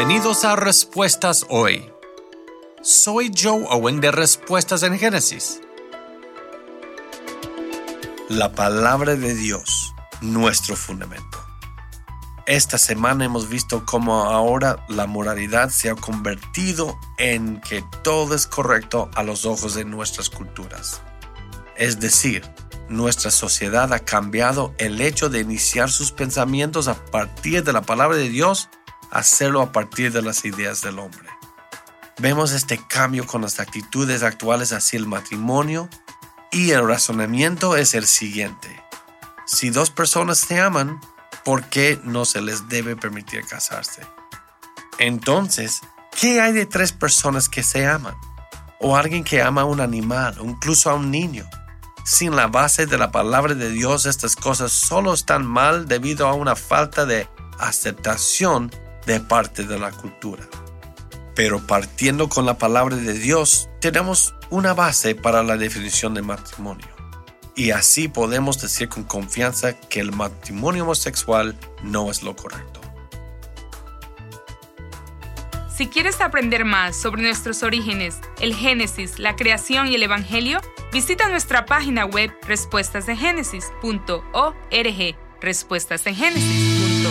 Bienvenidos a Respuestas Hoy. Soy Joe Owen de Respuestas en Génesis. La palabra de Dios, nuestro fundamento. Esta semana hemos visto cómo ahora la moralidad se ha convertido en que todo es correcto a los ojos de nuestras culturas. Es decir, nuestra sociedad ha cambiado el hecho de iniciar sus pensamientos a partir de la palabra de Dios, a hacerlo a partir de las ideas del hombre. Vemos este cambio con las actitudes actuales hacia el matrimonio y el razonamiento es el siguiente. Si dos personas se aman, ¿por qué no se les debe permitir casarse? Entonces, ¿qué hay de tres personas que se aman? O alguien que ama a un animal, o incluso a un niño. Sin la base de la palabra de Dios, estas cosas solo están mal debido a una falta de aceptación de parte de la cultura. Pero partiendo con la palabra de Dios, tenemos una base para la definición de matrimonio. Y así podemos decir con confianza que el matrimonio homosexual no es lo correcto. Si quieres aprender más sobre nuestros orígenes, el Génesis, la creación y el Evangelio, visita nuestra página web respuestasengénesis.org. Respuestas en Génesis.